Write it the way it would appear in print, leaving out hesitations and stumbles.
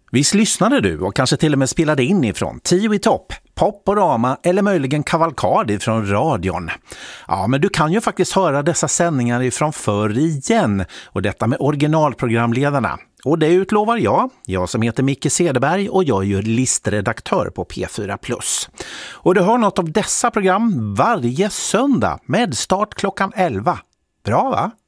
Visst lyssnade du och kanske till och med spelade in ifrån 10 i topp, Poporama eller möjligen Kavalkad ifrån radion. Ja, men du kan ju faktiskt höra dessa sändningar ifrån förr igen, och detta med originalprogramledarna. Och det utlovar jag som heter Micke Cederberg, och jag är ju listredaktör på P4+. Och du hör något av dessa program varje söndag med start klockan 11. Bra va?